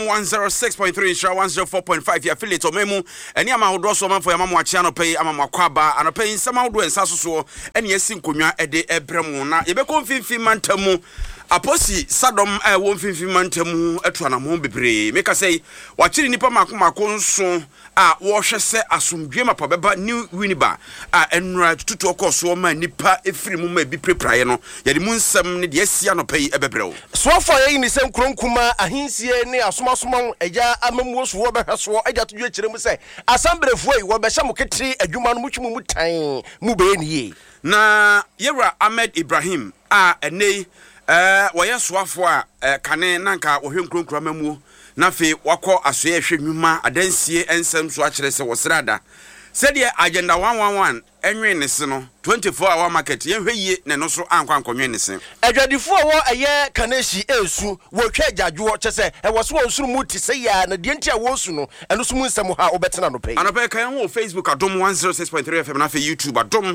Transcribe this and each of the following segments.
106.3 Insha 104.5 ya affiliate omemu eni ama hodo so man for ama mo achia no pay ama makwaba anope nsama hodo ensaso so eni esi nkonwa ede ebremu na yebekọ mfimfi mantamu aposi sadom wo mfimfi mantamu etuana mo bebre meka say wachiri nipa makomako nso a wo hwese asomdwe mapabeba new winiba a enura tutu okoso ma nipa efiri mu ma bi prepraye no yede mu nsam ne de asia no pay ebebrew so fa ye ni sem kronkuma ahinsie ne asoma eja amamuo so wo behwe so eja to dwe kire mu say asambrefu yi wo behye mo ketri adwuma no mutwum mu tan mu be ni ye na Yewra Ahmed Ibrahim a enei waya soafo a kane nanka wohwe nkronkura mamuo na fe wakọ asoye ehwe nwuma adansie ensem so akire se wosrada sede agenda 111 enwe ne se no 24 hour market yenhwe yie ne no so ankwankonwe ne se adwadifo wo eye kaneshi esu wo hwe jadwo chese e wo so nsuru mu ti se ya na de ntia wo su no eno so mu nsem ha obetena no pay anope kan wo Facebook adom 106.3 FM na fe YouTube adom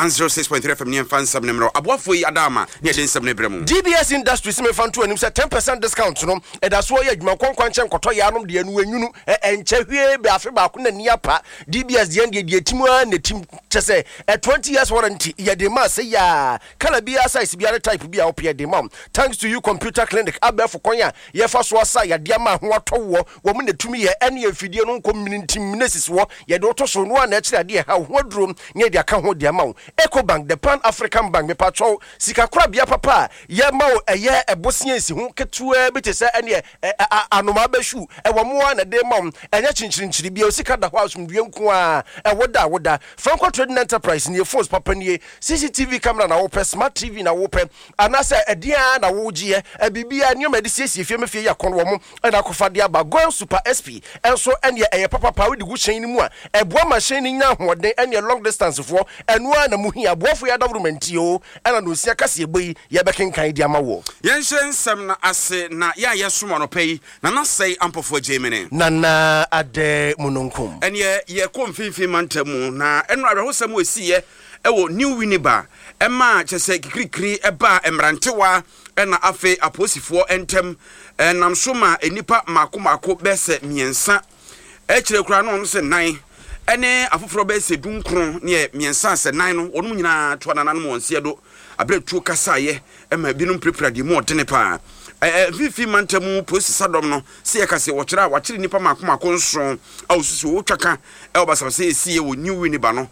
106.3 FM ne fansam ne mro aboafo yi adama ne de nsem ne bremu DBS Industries me fanto anim se 10% discount no e da so ye adwuma kwankwanche nkoto ya anom de anu anyunu enche hwe be afi ba ko na ni apa DBS de timu na tim chese 20 years warranty ya de ma say ya kala bia size bia type bia opia de mam thanks to you computer clinic abefo konya ye fa so asa ya de ma ho atowo wo mu na tumi ye ene afidie no community ministries wo ye de otoso no na kire de ha ho drum ne de aka ho de ma Ecobank the Pan African Bank me patro sika kora bia papa ye ma wo eye ebosiansi ho ketua bi te se ene anoma bashu e wo mo na de mam enya chinchirinchiri bia sika da ho asumdue nko a woda Franco Trading Enterprise ni force papa ni CCTV camera na wope smart TV na wope anasa edia na wogie bibia nyoma de siesie fie mafie yakono wo na kofa de aba Goil Super SP enso ene eye papa pa we de guhyen ni mu a eboa machine ni nya hoden ene long distance fo eno na muhi aboafo ya government yo ena no sia kase eboyi ye bekenkan di ama wo yenhye nsem na ase na ya yesomo no pay na nasai ampofo Germany nana ade munonkum ene ye komfimfi mantamu na eno ahwosam wesiye ewo new winiba ema chese kikrikri eba emrantewa ena afe aposifo entem namsoma enipa makomako bese miensa echire kura no se nan ene afoforo bese dunkron ne miensa se nan no onu nyina to anana no onse do abretu kasaye ema binum prepare di mo dene pa fifi mantamu posi sadom no se yakase wo kira wa kire nipa makomako nso awususu wo twaka obasabase esie wo new winiba no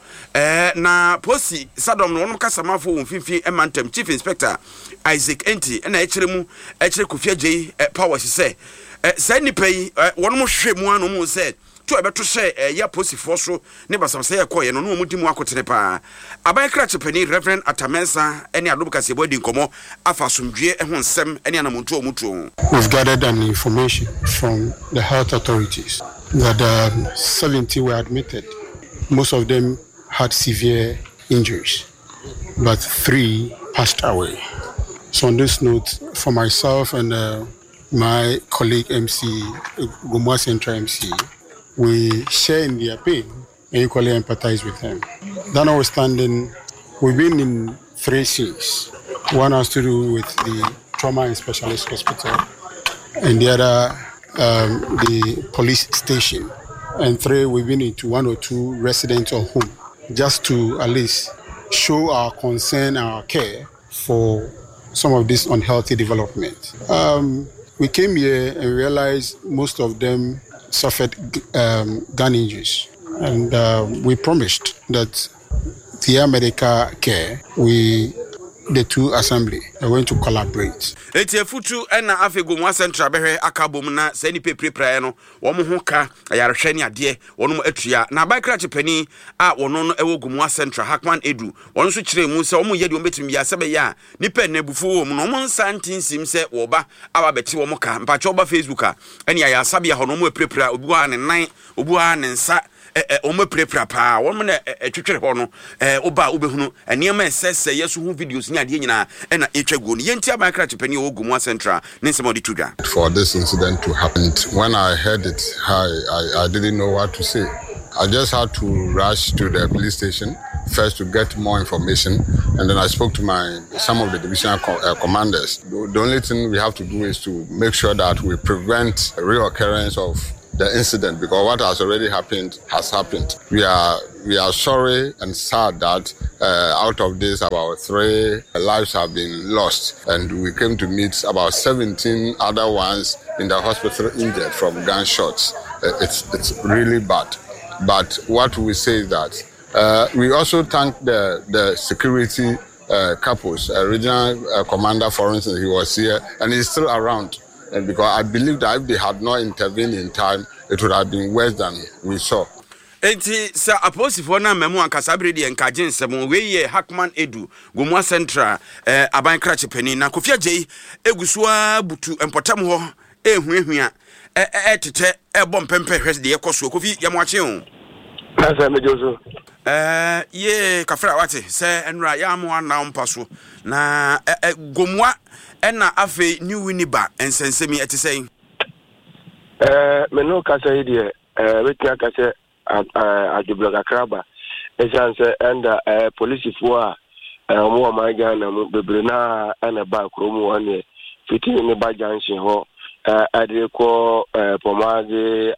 na posi sadom no wono kasamafo wo fifi mantam chief inspector Isaac Enti na ekire mu ekire Kofia Jay power se say nipa yi wono mo hwe mu anu mu se to ebeto se ya posi foso ne basabase yakoye no no mudi mu akotene pa abai krache pani Reverend Atamensa ene adobukase bodi nkomo afasumdwe ho nsem ene anamontu omutu. We've gathered an information from the health authorities that 70 were admitted. Most of them had severe injuries, but 3 passed away. So on this note, for myself and my colleague MC, Gomua Central MC, we share in their pain and equally empathize with them. That notwithstanding, we've been in 3 scenes. One has to do with the trauma and specialist hospital, and the other the police station, and 3 we've been into 1 or 2 residential home, just to at least show our concern and our care for some of this unhealthy development. We came here and realized most of them suffered gun injuries, and we promised that via medical care the 2 assembly are going to collaborate. Etiafutu ena afe Gomua Central behwe akabom na se ni peprepra no wo mo ho ka ayarehwe ne ade wono atua na Abakra chepani a wono no ewo Gomua Central Hakman Edu wono so kire mu se wo mo yedi wo betimi ya sebe ya nipa na bufu wo mo no mo nsantinsim se wo ba aba beti wo mo ka mpacho ba Facebook a ene ya asabe ya hono mo peprepra obi wa ne nan obi wa ne nsa omo prepra pa wo mo na twetwere ho no oba obehunu eniema sese yeso hu videos ni ade nyina na etwago no yenti Abakra chepani o Gomua Central ninsemo di tuga. For this incident to happen, when I heard it, I didn't know what to say. I just had to rush to the police station first to get more information And then I spoke to some of the divisional commanders. The only thing we have to do is to make sure that we prevent a reoccurrence of the incident, because what has already happened has happened. We are sorry and sad that out of this, about 3 lives have been lost, and we came to meet about 17 other ones in the hospital injured from gunshots. It's really bad. But what we say is that we also thank the security couples. Regional commander, for instance, he was here and he's still around. And because I believe that if they had not intervened in time, it would have been worse than we saw. Enti sa aposifo na memu ankasabre de enkaje nsem we ye Hackman Edu Gomua Central aban krache pani na Kofi Agye egusua butu empotam ho ehuehua tete bom pempe hwes de yekoso Kofi yamwache ho asa mejoso ye kafra wate se enra ya mo na mpaso na Gomua na afi New Winneba ensensemi etisen meno kasa ide wetia kasa adubla kraba esanse enda police for mo ma Ghana mo bebre na ana ba kromu wane fitini ne ba junction ho adeko pomade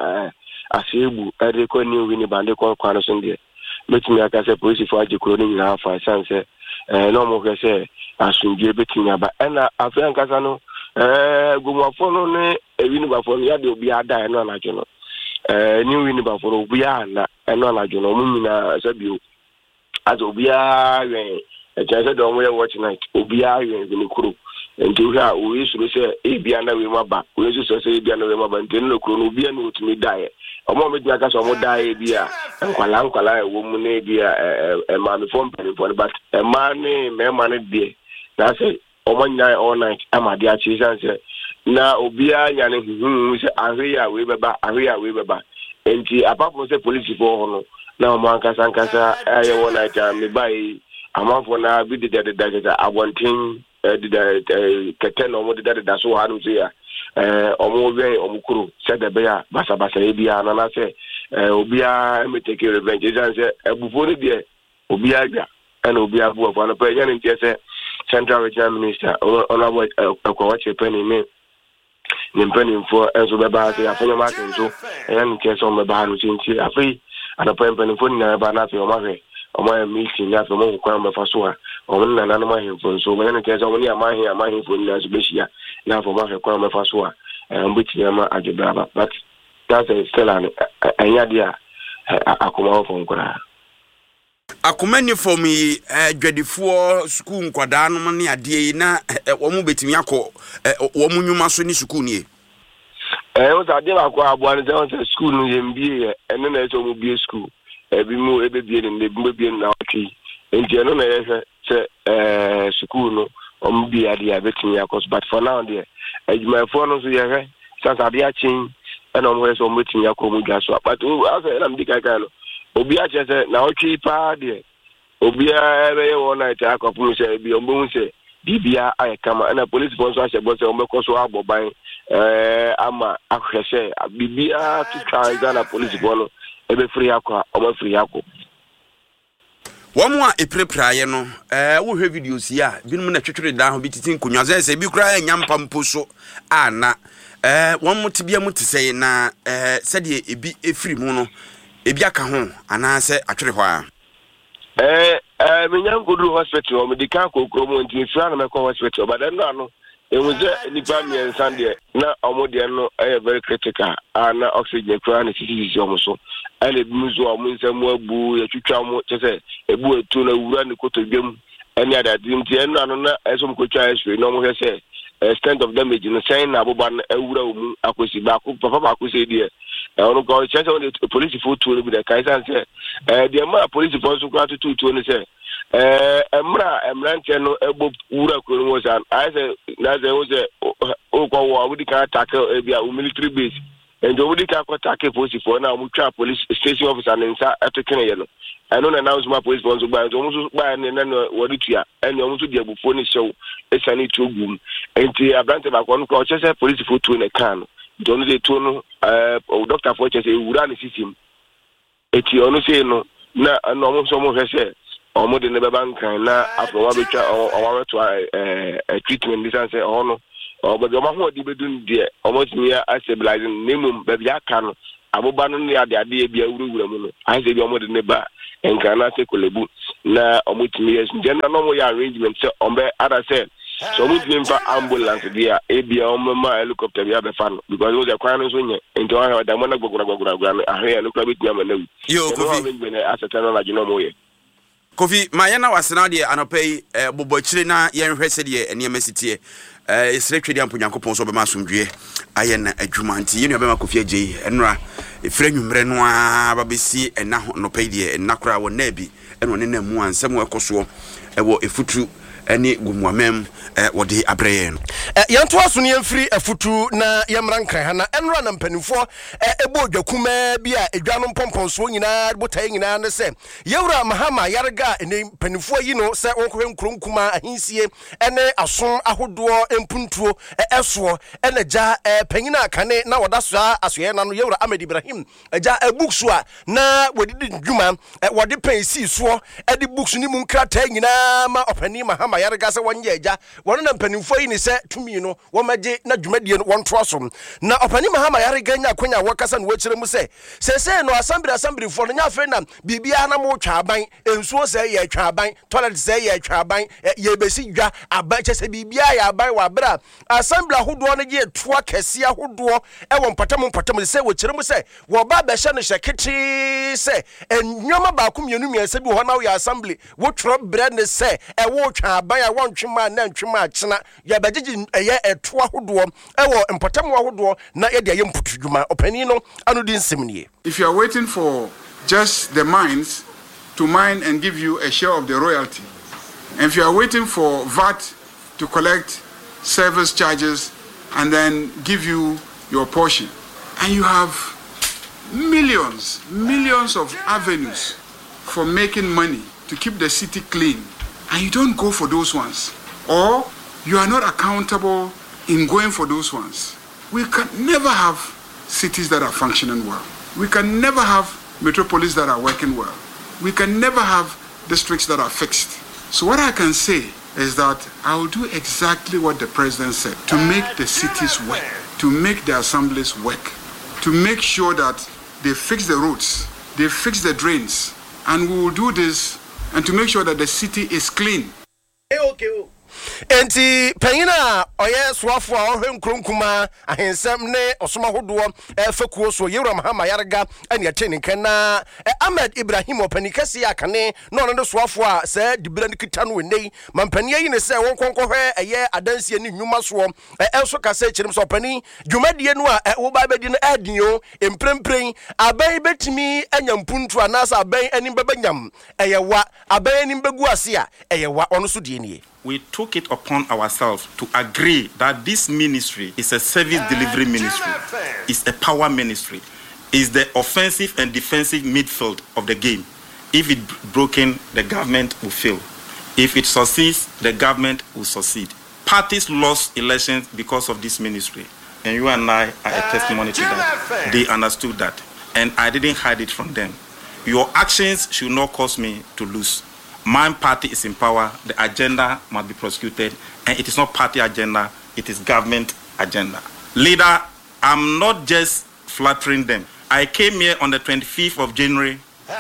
asebu adeko New Winneba ndeko kwano sonde betimi akase police for ajikro ni na afa esanse no mo kese asunje betimi aba ena afian kasa no Gomua no ne Winneba for ya de obi ada no na jono New Winneba for obia na eno na jono mumina sabio as obia wen chance do mo watch night obia wen ni kuro enti ha o yesu se ebia na we maba o yesu se ebia na we maba enti no kuro no obia no otumi dae omo me dia ka so mo dae bia nkwala wo mu na bia ma me phone pen for but ma ne me ma ne die na say omo nyai all night amade a chi chance na obia nya ne se ahwe we beba enti apart from say police for no na mo ankasa aye one night me buy amafo na bi de abontin de keten no mo de so ha no say ya omo we omukuru se de be ya basa e bia na say obia me take revenge say ebufo ne de obia gba and obia bu of no pe nya ne say Central Regional Minister honorable Akwache Penny me nimpanimfo enso beba se afanya makenso eyan keso meba no chinchi afi anapempanimfo ni na ba na fe o mahwe o ma meeting ya fe mo kwa mba faso a o na na ma hemfo so mo ne keso mo ni amahi fo ni na so behia na fo mahwe kwa mba faso a mbiti ya ma ajebraba but that's still an anyade a akoma fo nkora akomani for me dwadifo school nkwada no ne ade na wo mu betimi akọ wo mu nyuma so ni school nie o sa de ba kwa abo an say school no ye mbie ene na eso mu bie school ebi mu ebebie ne mbie na otwi enti eno na ye se school no o mu bie ade a betimi akọ but for now there ejumafo no so ye he sasa ade a chin ena mo so mu betimi akọ mu dwa so but o asa na mdika kan no obi a chese na otwi pa de obi a ebe one night akọpụ se bi ombo se bibia ayekama na police sponsor asebo se omeko so aboban ama akhwese bibia to try na police bolo ebe free akọ omo free akọ womu a eprepraye no wo hwe videos ya binum na twetwere da ho bititin konwa se bi kura nyampa mposo ana womu tibia mutise na sede ebi efiri mu no ebi aka ho ana se atwere ho a Minyan Kudu Hospital, Medical Kokromo, and Tiffran Hospital, but then no, it was Nipami and Sunday, now Omodiano, very critical, and oxygen crown is almost and it moves or means some more boo, a chuchamo, a boo to run the coat of them, and yet I didn't know as some coach as we normally say. Extent of damage in the same Abuban Euro Akusi Baku, Papa Akusi dear. I don't go check on the police foot to the Kaiser said, the amount of police force who got to 20 say, Emranchano, Ebo Ura Kurumos, and I said, that there was a Oko, we can't tackle a military base, and the Woody can't attack a police for now, Mutra police station officer and inside after Kenyan. I don't announce my police sponsor by almost by and then what it here, and almost the Bufoni show, it's a need to boom. And the Abrante back one call, just a police foot to in a can. Don't they tone Dr. Forches a run system. It's only say no, almost someone has said, almost in the bank na after one week or a treatment this say oh no but the man who did there almost near stabilizing minimum baby can abobanu ne ade ade bia wurwura mu no I say bi almost in the bar and can I say kolebu na almost me yes general no more arrangement so ombe other say so we give for ambulance there ebia omma helicopter bia be fan because those are kwano so nye into I da mo na gogura ahia no kwa bitia ma na yo Kofi asatana na jino mo ye Kofi mayena wasena de anopai bobochire na yenhwe se de enema sitie secretary ampo Nyankopon so be masomdwe aye na adwuma nti yenu be ma Kofi agye enra efra nwumre no a babesi ena nopai de enakora wo na bi eno ne na mu ansem ekoso ewo efutu ani gumwamem wodi abreye no yanto aso ne yemfiri afutu na yemran kan ha na enra na mpanifo ebo odwakuma bi a edwanom pomponso nyina botae nyina ne se yewura mahama yarga ne mpanifo yi no se wonkohwe nkronkuma ahinsie ene ason ahodo empuntuo eso ene ja panyina kane na wodaso asoye na no yewura Ahmed Ibrahim ja books a na wodidi dwuma wode pensi so edi books ni mu nkrata nyina ma opani mahama yarga se wonye eja wono na mpanimfo yi ni se tumi no womaje na dwumadie no wonto asom na opani mahama yarga nya kwanya wakasa no wachire mu se no assembly fo no nya fe na bibia na mo twa aban ensuo se ye twa aban toilet se ye twa aban ye besi dwa aban che se bibia ya aban wa bra assembly ahodo no je toa kese ahodo e wo mpatam se wachire mu se wo ba be hye no hyekete se enwoma ba ko mienu miense bi ho na wo ya assembly wo tro bre ne se e wo twa aban ya wontwema na ntwema achena ya bagigi eye eto ahodo e wo mpatam ahodo na ye de ye mputu dwuma opani no anu di nsemnie. If you are waiting for just the mines to mine and give you a share of the royalty, and if you are waiting for VAT to collect service charges and then give you your portion, and you have millions of avenues for making money to keep the city clean, and you don't go for those ones, or you are not accountable in going for those ones, we can never have cities that are functioning well. We can never have metropolis that are working well. We can never have districts that are fixed. So what I can say is that I will do exactly what the president said, to make the cities work, to make the assemblies work, to make sure that they fix the roads, they fix the drains, and we will do this, and to make sure that the city is clean. Okay. Enti panyina oye swafo a ohwe nkronkuma ahensem ne osoma hodo fekuo so yewura mahama yarga ane ateni kana Ahmed Ibrahim opanikasi akane no no swafo a se dibira nikita no nei mampania yi ne se wonkonkohwe eye adansie ni nnwuma so enso kase chirim so opani dwumadie no a wo ba bedi no adinyo emprempren aban betimi anyampuntu anasa aban anim bebanyam eyewa aban anim begu ase a eyewa ono so die nie. We took it upon ourselves to agree that this ministry is a service delivery ministry, it's a power ministry, is the offensive and defensive midfield of the game. If it broken, the government will fail. If it succeeds, the government will succeed. Parties lost elections because of this ministry, and you and I are a testimony to that. They understood that, and I didn't hide it from them. Your actions should not cause me to lose. My party is in power, the agenda must be prosecuted, and it is not party agenda, it is government agenda. Leader, I'm not just flattering them. I came here on the 25th of January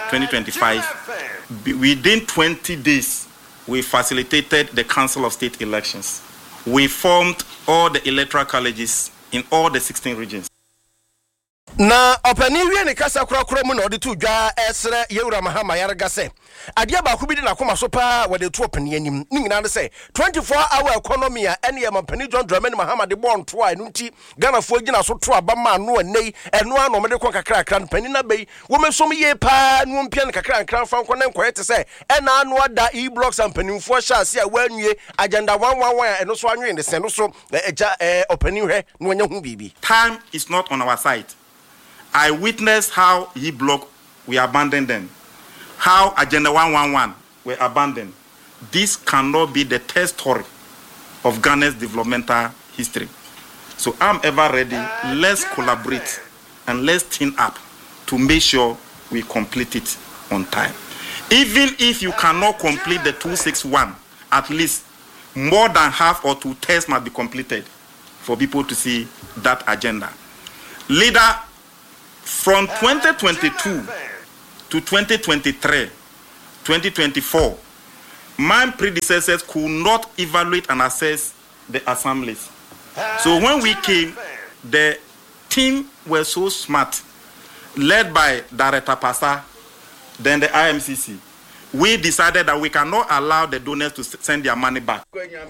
2025. Within 20 days, we facilitated the Council of State elections. We formed all the electoral colleges in all the 16 regions. Na opani wie ne kasa kura mu na odi tu dwa esre yewura mahama yarga se adia ba ku bi na koma so pa wode tu opani anim ni nyina ne se 24-hour economy a ene ya mampani John Dramani Mahama de bon to a nti Ghana fo gina so to aba ma no anei eno ano me de kon kakra kra pani na bei wo me som ye pa no mpia ne kakra kra fa nkon nkon ete se ena ano ada e-blocks and panimfo sha se a wanwie agenda 111 eno so anwe ne se no so eja opani hwe no nya hu bibi. Time is not on our side. I witnessed how e-block we abandoned them, how Agenda 111 were abandoned. This cannot be the test story of Ghana's developmental history. So I'm ever ready. Let's collaborate and let's team up to make sure we complete it on time. Even if you cannot complete the 261, at least more than half or 2/3 must be completed for people to see that agenda. Leader, from 2022 to 2023, 2024, my predecessors could not evaluate and assess the assemblies. So when we came, the team were so smart, led by Director Pasa, then the IMCC. We decided that we cannot allow the donors to send their money back.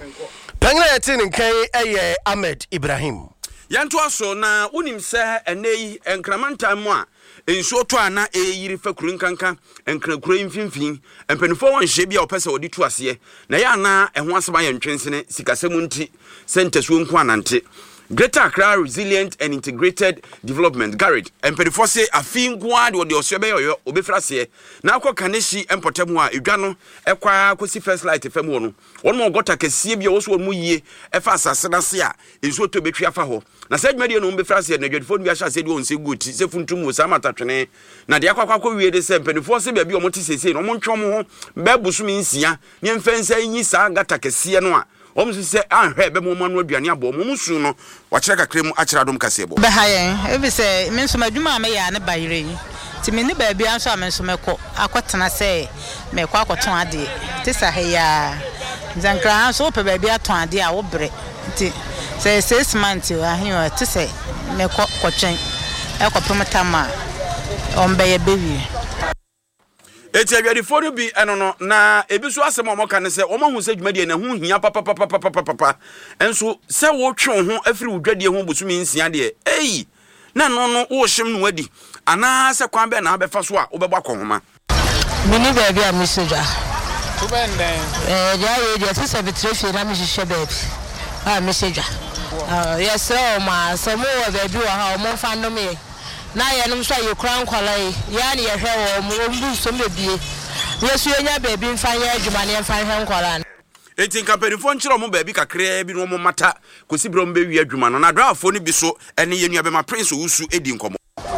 Ahmed Ibrahim. Yanto aso na unim se enei enkramanta mu a ensuo to ana eyiri fa kurunkanka enkrakura mfimfin empenifo won hye bia opese odi to ase na ya na eho aseba ye ntwensene sikasemu nti sentasuo nko anante Greater Accra Resilient and Integrated Development Garrett empenifo se afin nko ade odi osebe yoyo obefrase na akọ kaneshi empotemu a edwa no ekwa akosi first light fam wo no won mo gota kasie bia wo so mu yie efa asase na se a ensuo to betwi afa ho na se dwumade no mbefrase na dwadfo bi ahya se de onse guti se funtum wo sa matatwene na de akwa wie de se empenifo se bia bi o mo tisese no mo ntwom ho bebusumi nsia ne mfensa nyi sa gata kasie no a se anhwe be mo manu aduane abo mo musu no wa kire kakra mu akira dom kase bo be hayen e bi se me nso madwuma me ya ne bayire yi ti me ni ba bia nso a me nso mekọ akotena se me kọ akoton ade ti sa he ya zankra so pe ba bia ton ade a wo bre ti se 6 months wa hin ti se me kọ kotwen e kọ promotama on be ye bewi eti awiadifo no bi eno no na ebiso asem omoka ne se omahu se dwumadie na hu hia papa enso se wo twe ho afiri wodwadie ho busumi nsia de na no wo hyem no wadi ana se kwan be na abefa so a wobebo akonhoma mini baby a misoja to benden ja ye je se betrefie na mihye baby a misoja yes so ma so mo baby wa ha mo fa no me na ye num so ye kran kwalai ya ne ye hwe wo mo mbu so mebie yesu enya baby mfa ye adwuma ne mfa hwe nkwala eti nkampanifo nkyerɛ mo baby kakra bi no mo mata kosi bro mbe wi adwuma no na drafo no bi so ene ye nua be ma prince wusu edi nkomo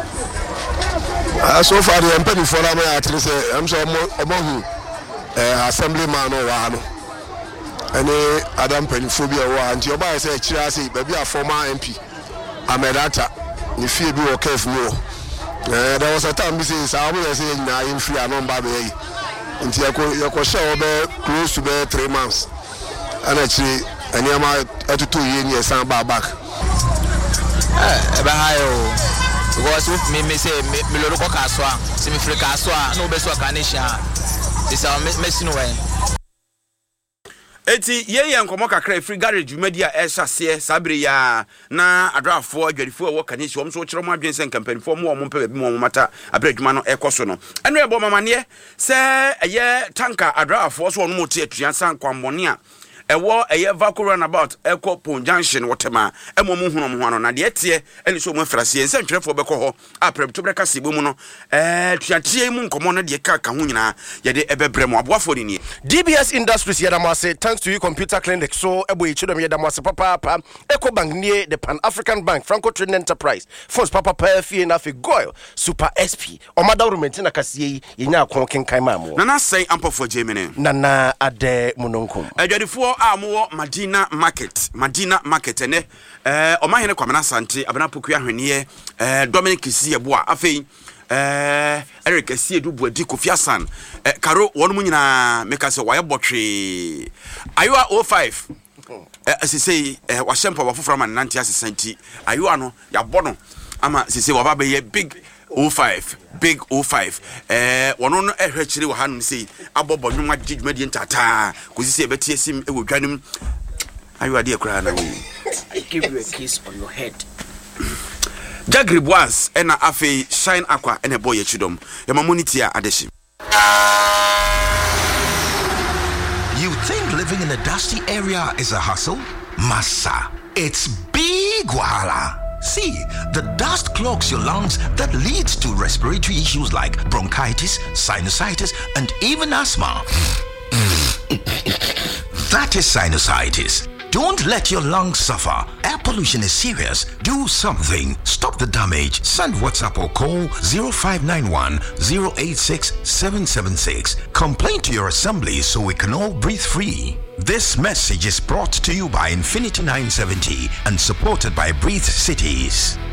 so far the nkampanifo na mo ya atre se am so omohu assemblyman no wa no ene adam panifo bi wa anti oba se kyira ase baby a former MP Amedata ni fie bi wo kef no there was a time we say sa we say na in free anon ba be yi nti yako share be close to be 3 months and actually anyama atutu ye ni esan ba back eba hayo because me say me lo ko kaso a se me free kaso a no be so kanisha this our messing way eti ye nkomo kakra free garage media ehase sabre ya na adrafo adwadifo e wo kanisi wo so kire mo adwense nkampanifo mo mo mpa bi mo mata abradwuma no ekoso no eno e bo mamane se eye tanka adrafo so no mo tie atua san kwambone a ewo eye vacuum runabout eko pon junction wotema emo mu hunu mo na de tie eni so mo frase ense ntwerefo beko ho aprepto breka sebo mu no tuatie mu nkomo no de ka ho nyina ye de ebebre mo aboafo ni DBS Industries yadamase thanks to you computer clinic so ebo ichidom yadamase papa Eco Bank near the Pan African Bank Franco Trading Enterprise Fonds papa Perfie na fi Goil Super SP omada rumentina kasiye yenya akon kenkan mamu nana sai ampofo Germany nana ade munonkum adwadifo amuwo Madina market ene omahene kwamana sante abana poku ahwene Dominic Kisiebo a afei Eric Siedu adi Kofi Asan karo wonu mu nyina meka se waye botwe ayoa 05 asisi wa shempa wa foforo man nanti asesanti ayoa no ya bono ama sisi wa baba ye big 05 wono no ehwechire wa hanum sei abobo nwuma djidwumadi ntata kozisi ebeti esim ewodwanim ayoa de ekura na we I give you a kiss on your head. Jagriboas ena afei shine aqua ena boy yechidom yamamunitia adeshi. You think living in a dusty area is a hustle? Massa, it's big wahala. See, the dust clogs your lungs that leads to respiratory issues like bronchitis, sinusitis, and even asthma. That is sinusitis. Don't let your lungs suffer. Air pollution is serious. Do something. Stop the damage. Send WhatsApp or call 0591 086 776. Complain to your assembly so we can all breathe free. This message is brought to you by Infinity 970 and supported by Breathe Cities.